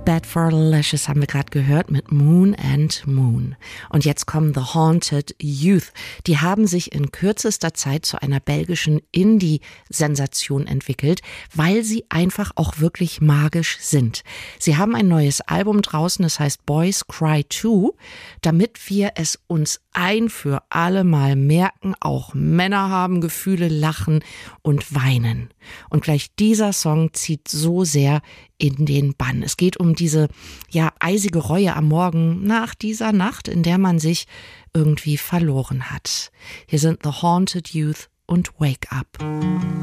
Bad for Lashes haben wir gerade gehört mit Moon and Moon. Und jetzt kommen The Haunted Youth. Die haben sich in kürzester Zeit zu einer belgischen Indie-Sensation entwickelt, weil sie einfach auch wirklich magisch sind. Sie haben ein neues Album draußen, das heißt Boys Cry Too, damit wir es uns ein für alle Mal merken, auch Männer haben Gefühle, lachen und weinen. Und gleich dieser Song zieht so sehr in den Bann. Es geht um diese, eisige Reue am Morgen nach dieser Nacht, in der man sich irgendwie verloren hat. Hier sind The Haunted Youth und Wake Up.